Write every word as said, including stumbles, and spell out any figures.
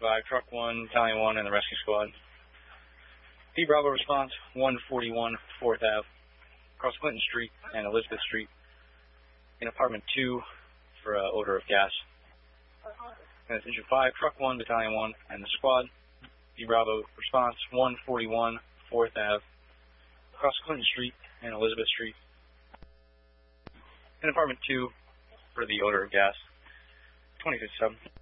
five, Truck one, Battalion one, and the rescue squad. D Bravo response, one forty-one fourth Avenue, across Clinton Street and Elizabeth Street, in apartment two for uh, odor of gas. And it's engine five, Truck one, Battalion one, and the squad. D Bravo response, one forty-one fourth Avenue, across Clinton Street and Elizabeth Street, in apartment two for the odor of gas. twenty fifty-seven.